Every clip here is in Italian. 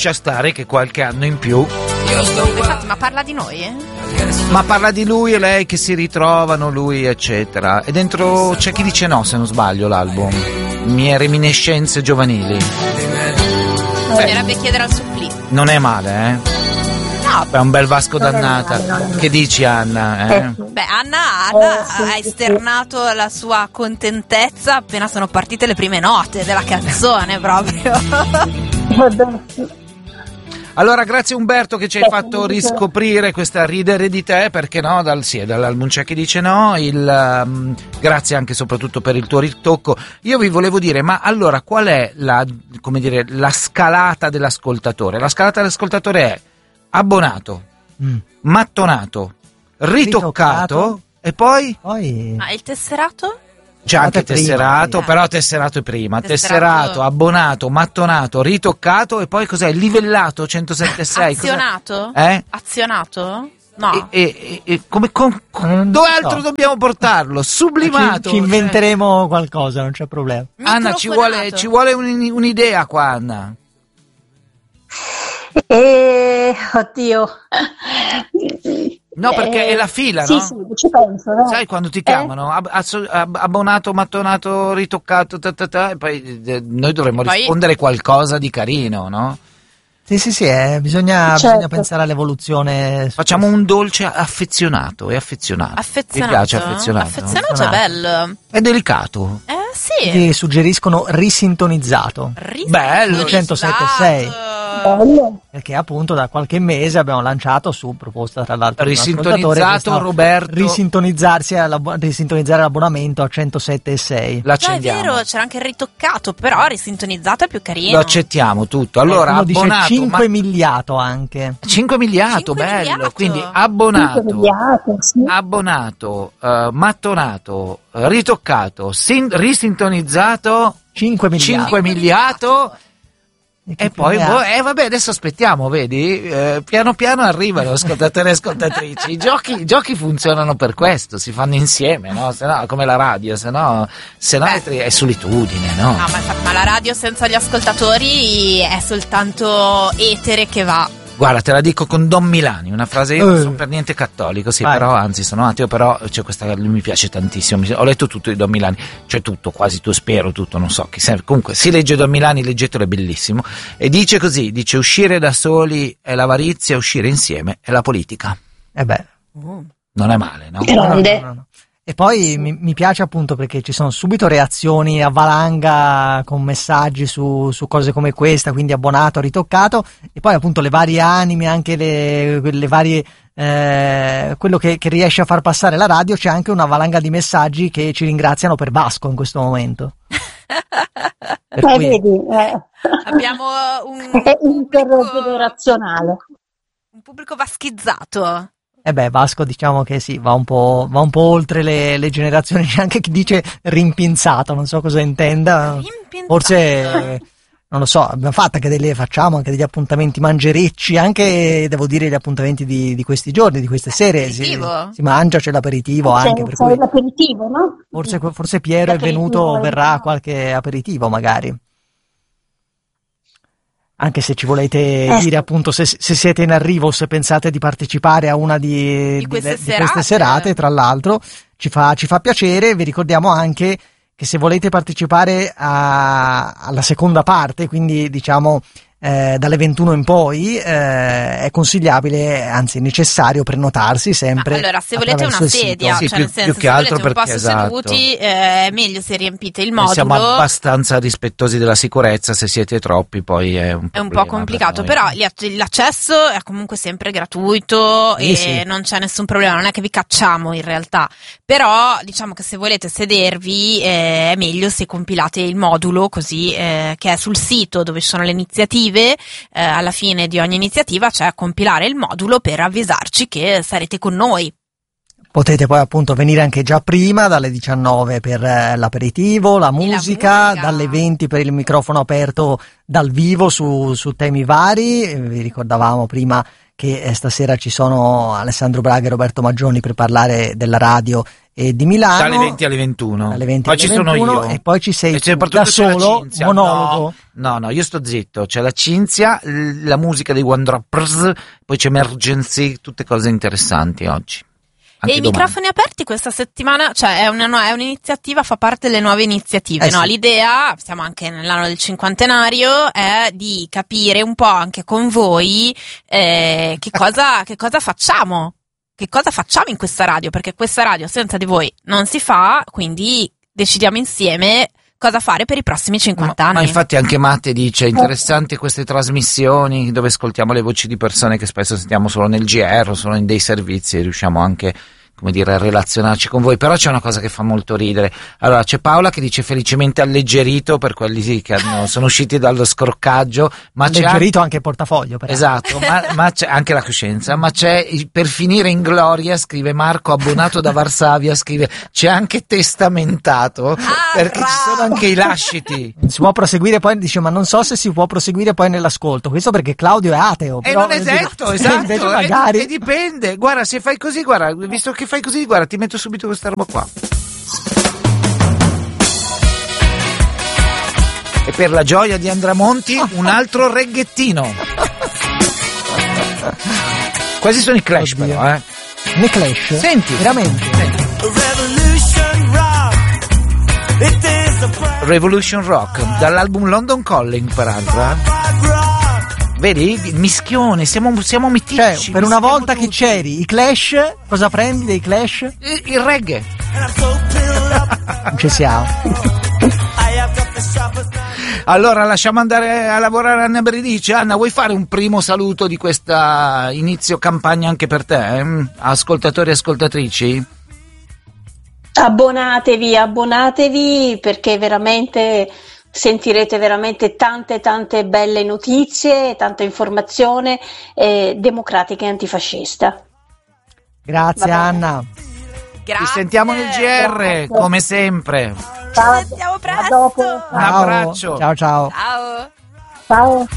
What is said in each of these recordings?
lascia stare che qualche anno in più. Infatti, ma parla di noi, eh? Ma parla di lui e lei che si ritrovano, lui eccetera. E dentro c'è chi dice no, se non sbaglio, l'album Mie reminiscenze giovanili. Bisognerebbe chiedere al supplì. Non è male, eh? No. È un bel Vasco Dannata. Che dici, Anna? Beh, Anna ha esternato la sua contentezza appena sono partite le prime note della canzone, proprio. Allora, grazie Umberto che ci hai fatto riscoprire questa Ridere di te, perché no, dall'album C'è chi dice no, grazie anche e soprattutto per il tuo ritocco. Io vi volevo dire, ma allora qual è la scalata dell'ascoltatore? La scalata dell'ascoltatore è abbonato, mattonato, ritoccato e poi? Ma il tesserato? C'è anche tesserato, però tesserato è prima. Tesserato, abbonato, mattonato, ritoccato e poi cos'è? Livellato 107.6. Azionato? Azionato? No. E dove altro dobbiamo portarlo? Sublimato. Ci inventeremo qualcosa, non c'è problema. Anna, ci vuole un'idea qua, Anna. Oddio. No, perché è la fila, sì, no? Sì, ci penso. No? Sai quando ti chiamano? Abbonato, mattonato, ritoccato, e poi noi dovremmo rispondere qualcosa di carino, no? Sì, bisogna pensare all'evoluzione. Facciamo un dolce affezionato, è affezionato. Mi piace affezionato. Affezionato è bello. È delicato. Sì. Ti suggeriscono risintonizzato. Bello. 107.6. Bello. Perché appunto da qualche mese abbiamo lanciato, su proposta tra l'altro risintonizzato, Roberto, risintonizzare l'abbonamento a 107.6. L'accendiamo. È vero, c'era anche il ritoccato, però risintonizzato è più carino. Lo accettiamo tutto. Allora, uno abbonato, dice 5 miliato anche. 5 miliato, bello. miliato. Quindi abbonato, sì. abbonato, mattonato, ritoccato, risintonizzato, 5 miliato. E poi vabbè, adesso aspettiamo, vedi? Piano piano arrivano ascoltatori e ascoltatrici. I giochi funzionano per questo, si fanno insieme, no? Se no, come la radio, se no è solitudine, no? No, ma la radio senza gli ascoltatori è soltanto etere che va. Guarda, te la dico con Don Milani, una frase, io non sono per niente cattolico, sì, però anzi sono ateo, però c'è questa, lui mi piace tantissimo, ho letto tutto di Don Milani, cioè tutto, quasi tu, spero tutto, non so, comunque si legge Don Milani, leggetelo, è bellissimo, e dice così, uscire da soli è l'avarizia, uscire insieme è la politica. Non è male, no? Grande. No. E poi mi piace appunto perché ci sono subito reazioni a valanga con messaggi su cose come questa, quindi abbonato, ritoccato, e poi appunto le varie anime, anche le varie quello che riesce a far passare la radio. C'è anche una valanga di messaggi che ci ringraziano per Vasco in questo momento. Vedi, abbiamo un intergenerazionale, un pubblico vaschizzato. Vasco diciamo che sì, va un po' oltre le generazioni, c'è anche chi dice rimpinzato, non so cosa intenda. Forse non lo so, facciamo anche degli appuntamenti mangerecci, anche devo dire gli appuntamenti di questi giorni, di queste sere, si mangia, c'è l'aperitivo anche, per cui l'aperitivo, no? Forse Piero è venuto, verrà a qualche aperitivo magari. Anche se ci volete dire appunto se siete in arrivo, se pensate di partecipare a una di queste serate, tra l'altro ci fa piacere. Vi ricordiamo anche che se volete partecipare alla seconda parte, quindi diciamo dalle 21 in poi, è consigliabile, anzi necessario prenotarsi sempre. Ma allora, se volete una sedia, sì, cioè nel senso, più che altro se volete un posto seduti, è meglio se riempite il modulo. Siamo abbastanza rispettosi della sicurezza, se siete troppi poi è un po' complicato, però l'accesso è comunque sempre gratuito e non c'è nessun problema, non è che vi cacciamo in realtà, però diciamo che se volete sedervi è meglio se compilate il modulo così, che è sul sito dove ci sono le iniziative. Alla fine di ogni iniziativa c'è compilare il modulo per avvisarci che sarete con noi. Potete poi appunto venire anche già prima, dalle 19 per l'aperitivo, la musica, dalle 20 per il microfono aperto dal vivo su temi vari. Vi ricordavamo prima che stasera ci sono Alessandro Braga e Roberto Maggioni per parlare della radio e di Milano. Dalle 20 alle 21. Dalle 20 poi alle ci 21, sono io. E poi ci sei tu, da solo, monologo. No, io sto zitto. C'è la Cinzia, la musica dei One Droppers, poi c'è Emergency, tutte cose interessanti oggi. Anche e i domani. microfoni aperti questa settimana, cioè è un'iniziativa, fa parte delle nuove iniziative, no? Sì. L'idea, siamo anche nell'anno del cinquantenario, è di capire un po' anche con voi che cosa facciamo. Che cosa facciamo in questa radio? Perché questa radio senza di voi non si fa, quindi decidiamo insieme cosa fare per i prossimi 50 anni. Ma infatti anche Matte dice, interessante queste trasmissioni dove ascoltiamo le voci di persone che spesso sentiamo solo nel GR o solo in dei servizi e riusciamo anche, come dire, a relazionarci con voi. Però c'è una cosa che fa molto ridere. Allora c'è Paola che dice felicemente alleggerito per quelli che sono usciti dallo scroccaggio, ma alleggerito anche il portafoglio, però. Esatto, ma c'è anche la coscienza, ma c'è, per finire in gloria, scrive Marco, abbonato da Varsavia, scrive c'è anche testamentato, perché ci sono anche i lasciti. Si può proseguire poi, dice, ma non so se si può proseguire poi nell'ascolto, questo perché Claudio è ateo. E non è detto, esatto, invece magari... e dipende, guarda, se fai così, guarda, visto che fai così, guarda, ti metto subito questa roba qua. E per la gioia di Andramonti un altro reggaettino. Quasi sono i Clash. Oddio. Però, Ne Clash? Senti. Veramente? Senti. Revolution Rock, dall'album London Calling, peraltro. Vedi? Mischione, siamo meticci. Cioè, per una volta tutti. che c'eri i Clash, cosa prendi dei Clash? Il reggae. Non ci siamo. Allora lasciamo andare a lavorare Anna Bredice. Anna, vuoi fare un primo saluto di questa inizio campagna anche per te? Ascoltatori e ascoltatrici? Abbonatevi perché veramente sentirete veramente tante belle notizie, tanta informazione democratica e antifascista. Grazie Anna. Grazie. Ci sentiamo nel GR, come sempre. Ciao, Ci sentiamo presto. a dopo. Un abbraccio. Ciao. Ciao. Ciao.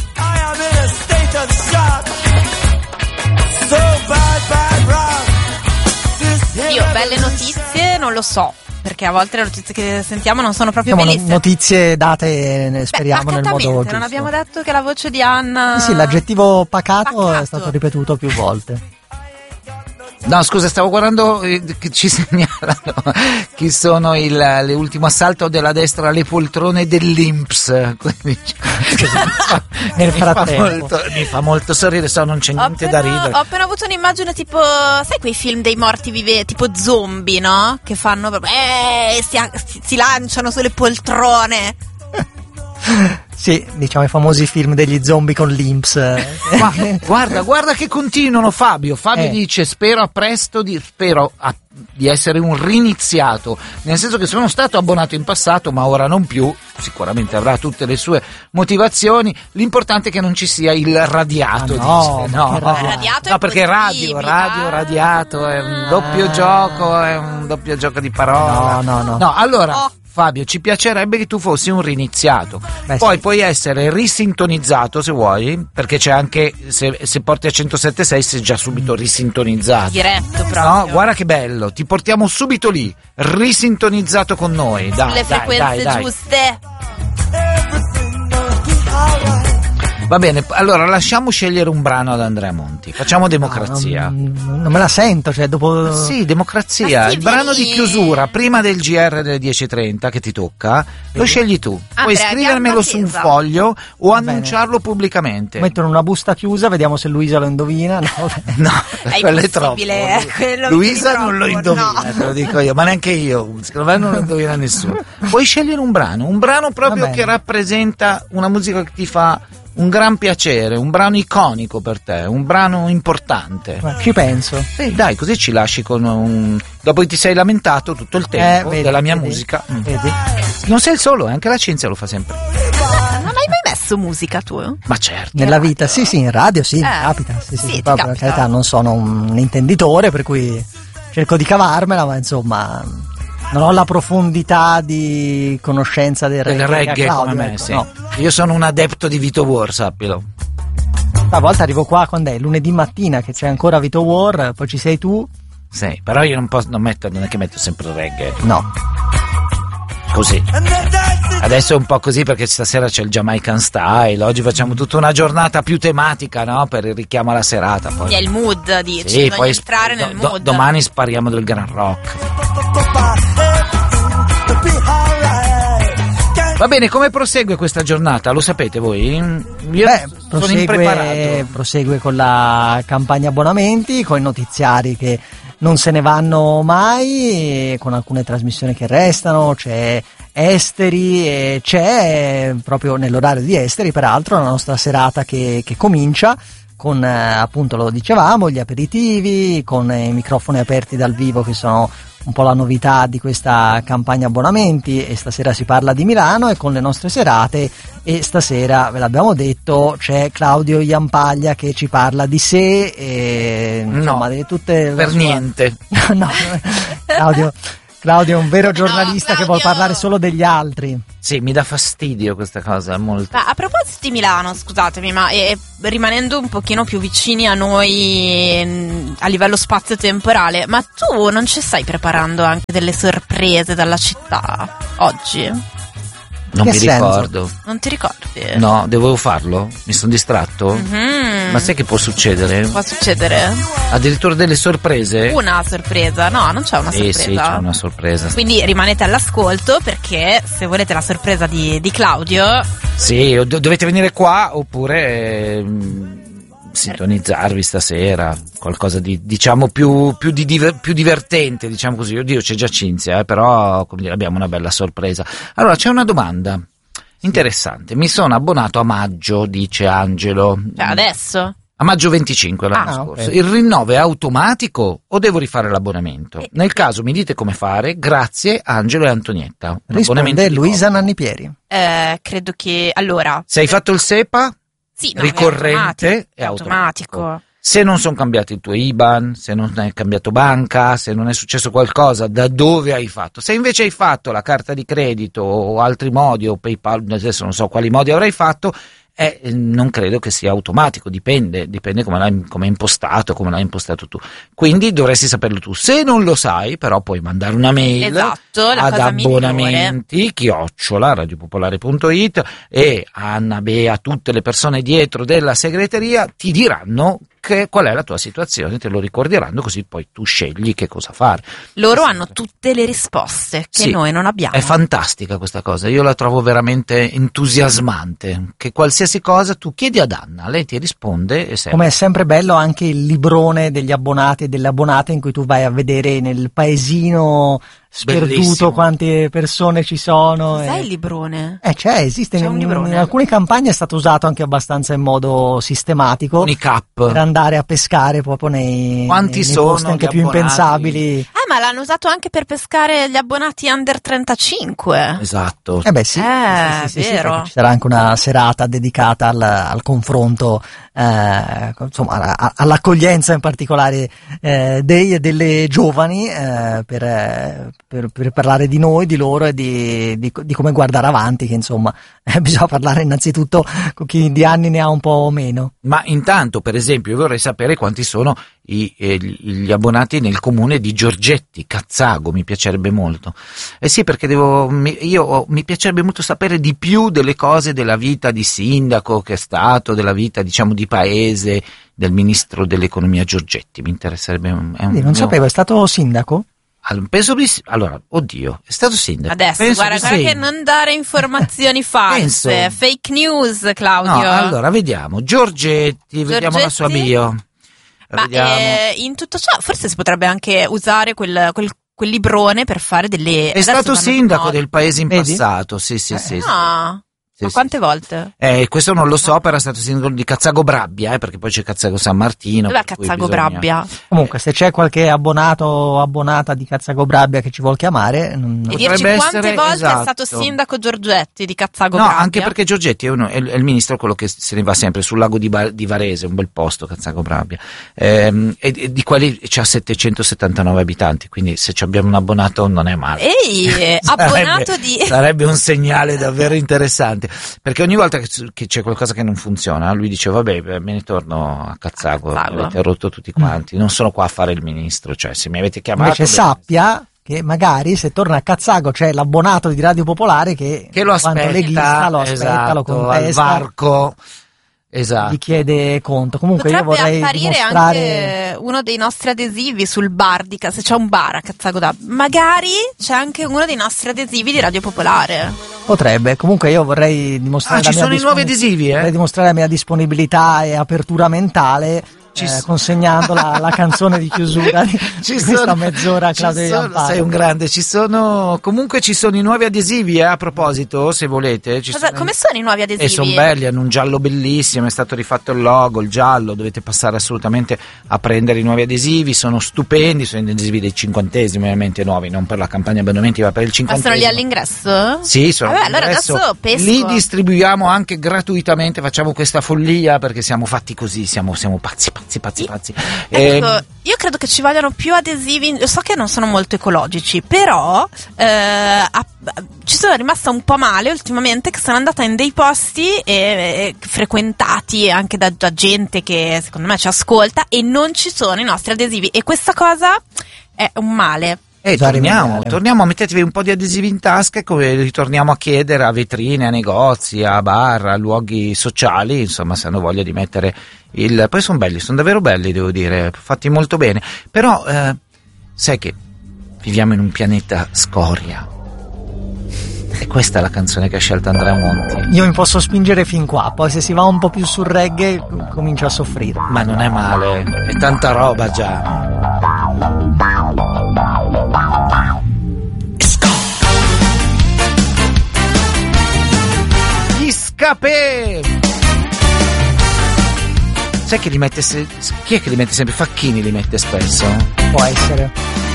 Io belle notizie non lo so, perché a volte le notizie che sentiamo non sono proprio Siamo bellissime. notizie date, speriamo, nel modo giusto. Non abbiamo detto che la voce di Anna... Sì, l'aggettivo pacato è stato ripetuto più volte. No, scusa, stavo guardando che ci segnalano chi sono l'ultimo assalto della destra alle poltrone dell'Inps. Quindi, Nel frattempo. mi fa molto sorridere, non c'è niente da ridere. Ho appena avuto un'immagine tipo, sai quei film dei morti viventi, tipo zombie, no? Che fanno proprio, si lanciano sulle poltrone. Sì, diciamo i famosi film degli zombie con l'Inps. Guarda che continuano. Fabio dice spero di essere un riniziato, nel senso che sono stato abbonato in passato ma ora non più, sicuramente avrà tutte le sue motivazioni, l'importante è che non ci sia il radiato. Radiato no, perché radiato è un doppio gioco di parole. No, allora Fabio, ci piacerebbe che tu fossi un riniziato. Poi puoi essere risintonizzato se vuoi, perché c'è anche, se porti a 107.6 sei già subito risintonizzato. Diretto proprio. No, guarda che bello, ti portiamo subito lì, risintonizzato con noi. Le frequenze giuste. Va bene, allora lasciamo scegliere un brano ad Andrea Monti. Facciamo democrazia. Non me la sento, cioè dopo... Sì, democrazia. Il brano di chiusura, prima del GR delle 10.30 che ti tocca, lo scegli tu. Puoi scrivermelo su un foglio o annunciarlo pubblicamente. Mettono una busta chiusa, vediamo se Luisa lo indovina. No, quello è troppo. Luisa non lo indovina, te lo dico io, ma neanche io. Secondo me non lo indovina nessuno. Puoi scegliere un brano proprio che rappresenta una musica che ti fa un gran piacere, un brano iconico per te, un brano importante. Ci penso. Sì, dai, così ci lasci con un... Dopo che ti sei lamentato tutto il tempo della mia musica. Vedi. Non sei il solo, anche la Cinzia lo fa sempre. Non hai mai messo musica tu? Ma certo. Nella vita, sì, in radio sì, capita. Sì, proprio, per carità, non sono un intenditore, per cui cerco di cavarmela, ma insomma... Non ho la profondità di conoscenza del reggae come me, sì. No. Io sono un adepto di Vito War, sappilo. A volte arrivo qua quando è lunedì mattina che c'è ancora Vito War, poi ci sei tu. Sì, però io non è che metto sempre il reggae. No. Così. Adesso è un po' così perché stasera c'è il Jamaican Style, oggi facciamo tutta una giornata più tematica, no? Per il richiamo alla serata. Poi è il mood, dici, sì, poi entrare nel mood. Domani spariamo del gran rock. Va bene, come prosegue questa giornata? Lo sapete voi? Io sono impreparato. Prosegue con la campagna abbonamenti, con i notiziari che non se ne vanno mai, con alcune trasmissioni che restano, c'è Esteri, e c'è proprio nell'orario di Esteri peraltro la nostra serata che comincia con appunto, lo dicevamo, gli aperitivi, con i microfoni aperti dal vivo che sono un po' la novità di questa campagna abbonamenti, e stasera si parla di Milano, e con le nostre serate, e stasera ve l'abbiamo detto c'è Claudio Iampaglia che ci parla di sé e insomma di tutte per niente. No, Claudio è un vero giornalista che vuole parlare solo degli altri. Sì, mi dà fastidio questa cosa molto. A proposito di Milano, scusatemi, ma rimanendo un pochino più vicini a noi a livello spazio-temporale, ma tu non ci stai preparando anche delle sorprese dalla città oggi? Non mi ricordo. Non ti ricordi? No, devo farlo? Mi sono distratto? Mm-hmm. Ma sai che può succedere? Può succedere? Addirittura delle sorprese? Una sorpresa? No, non c'è una sorpresa. Sì, c'è una sorpresa. Quindi rimanete all'ascolto, perché se volete la sorpresa di Claudio... Sì, dovete venire qua oppure... sintonizzarvi stasera, qualcosa di diciamo più divertente, diciamo così. Oddio, c'è già Cinzia, però come dire, abbiamo una bella sorpresa. Allora, c'è una domanda interessante. Mi sono abbonato a maggio, dice Angelo. Adesso? A maggio 25 l'anno scorso. Okay. Il rinnovo è automatico o devo rifare l'abbonamento? Nel caso mi dite come fare. Grazie, Angelo e Antonietta. Risponde Luisa Nannipieri. Credo che allora. Se hai fatto il SEPA? Sì, no, ricorrente è automatico. Se non sono cambiati il tuo IBAN, se non hai cambiato banca, se non è successo qualcosa, da dove hai fatto? Se invece hai fatto la carta di credito o altri modi, o PayPal, adesso non so quali modi avrai fatto, non credo che sia automatico, dipende come è impostato, come l'hai impostato tu. Quindi dovresti saperlo tu. Se non lo sai, però puoi mandare una mail ad abbonamenti@radiopopolare.it e Anna, Bea, tutte le persone dietro della segreteria ti diranno qual è la tua situazione, te lo ricorderanno, così poi tu scegli che cosa fare. Loro hanno tutte le risposte che noi non abbiamo. È fantastica questa cosa, io la trovo veramente entusiasmante, che qualsiasi cosa tu chiedi ad Anna, lei ti risponde e come è sempre bello anche il librone degli abbonati e delle abbonate, in cui tu vai a vedere nel paesino sperduto bellissimo quante persone ci sono. Cos'è il librone? Esiste un librone. In alcune campagne è stato usato anche abbastanza in modo sistematico per andare a pescare proprio nei posti anche più impensabili. Ma l'hanno usato anche per pescare gli abbonati under 35. Esatto. Sì, vero. Ci sarà anche una serata dedicata al confronto, insomma all'accoglienza in particolare dei e delle giovani, per parlare di noi, di loro e di come guardare avanti, che insomma bisogna parlare innanzitutto con chi di anni ne ha un po' meno. Ma intanto, per esempio, io vorrei sapere quanti sono gli abbonati nel comune di Giorgetti, Cazzago, mi piacerebbe molto. Sì, perché mi piacerebbe molto sapere di più delle cose della vita di sindaco che è stato, della vita diciamo di paese del ministro dell'economia Giorgetti. Mi interesserebbe. Non sapevo, è stato sindaco? Penso di sì. Allora, oddio, è stato sindaco. Adesso guarda che non dare informazioni false, fake news, Claudio. No, allora vediamo Giorgetti, vediamo la sua bio. Ma in tutto ciò forse si potrebbe anche usare quel librone per fare delle... È stato sindaco del paese in passato, sì. Ma quante volte? Questo non lo so, però è stato sindaco di Cazzago Brabbia, perché poi c'è Cazzago San Martino. Dov'è Cazzago Brabbia? Comunque, se c'è qualche abbonato o abbonata di Cazzago Brabbia che ci vuol chiamare, e dirci quante volte è stato sindaco Giorgetti di Cazzago Brabbia? No, anche perché Giorgetti è il ministro, quello che se ne va sempre sul lago di Varese, un bel posto, Cazzago Brabbia, e di quelli c'ha 779 abitanti, quindi se abbiamo un abbonato non è male. Abbonato sarebbe un segnale davvero interessante. veramente, perché ogni volta che c'è qualcosa che non funziona, lui dice vabbè, me ne torno a Cazzago, mi avete rotto tutti quanti, non sono qua a fare il ministro, cioè se mi avete chiamato... Invece sappia che magari se torna a Cazzago c'è l'abbonato di Radio Popolare che lo aspetta, leghista lo aspetta, esatto, lo contesta, al varco. Esatto. Gli chiede conto. Comunque potrebbe io vorrei apparire dimostrare anche uno dei nostri adesivi sul Bardica, se c'è un bar a Cazzago magari c'è anche uno dei nostri adesivi di Radio Popolare. Potrebbe. Comunque io vorrei dimostrare ci sono i nuovi adesivi, vorrei dimostrare la mia disponibilità e apertura mentale consegnando la canzone di chiusura di questa mezz'ora a Claudio Iampari. Sei un grande. Comunque ci sono i nuovi adesivi, a proposito, se volete. Come sono i nuovi adesivi? E sono belli, hanno un giallo bellissimo, è stato rifatto il logo, il giallo, dovete passare assolutamente a prendere i nuovi adesivi, sono stupendi, sono adesivi dei 50esimi, ovviamente nuovi, non per la campagna abbonamenti ma per il 50esimo. Ma sono lì all'ingresso? Sì, sono all'ingresso. Allora adesso pesco. Li distribuiamo anche gratuitamente, facciamo questa follia perché siamo fatti così, siamo pazzi. Io credo che ci vogliano più adesivi. So che non sono molto ecologici, però ci sono rimasta un po' male ultimamente, che sono andata in dei posti frequentati anche da gente che secondo me ci ascolta e non ci sono i nostri adesivi, e questa cosa è un male. Torniamo, mettetevi un po' di adesivi in tasca e ritorniamo a chiedere a vetrine, a negozi, a bar, a luoghi sociali, insomma, se hanno voglia di mettere poi sono belli, sono davvero belli, devo dire, fatti molto bene, però sai che viviamo in un pianeta scoria. E questa è la canzone che ha scelto Andrea Monti. Io mi posso spingere fin qua, poi se si va un po' più sul reggae comincio a soffrire. Ma non è male, è tanta roba già. Gli Scapè! Sai che li mette chi è che li mette sempre? Facchini li mette spesso? Può essere.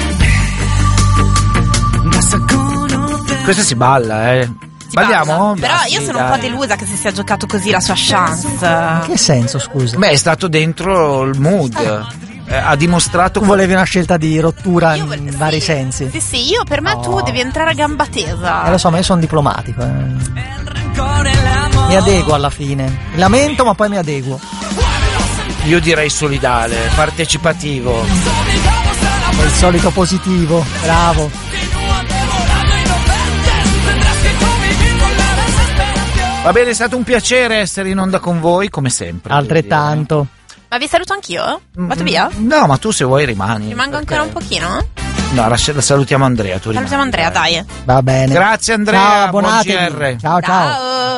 Questa si balla, Balliamo? Però io sono un po' delusa che si sia giocato così la sua chance. In che senso, scusa? Beh, è stato dentro il mood. Ha dimostrato. Tu volevi una scelta di rottura in vari sensi. Sì, io per me tu devi entrare a gamba tesa. Lo so, ma io sono diplomatico. Mi adeguo alla fine. Lamento, ma poi mi adeguo. Io direi solidale, partecipativo. Il solito positivo, bravo. Va bene, è stato un piacere essere in onda con voi, come sempre. Altrettanto. Ma vi saluto anch'io? Vado via? No, ma tu se vuoi rimani. Rimango ancora un pochino? No, salutiamo Andrea. Salutiamo Andrea, dai. Va bene. Grazie Andrea, ciao, buon GR. ciao. Ciao.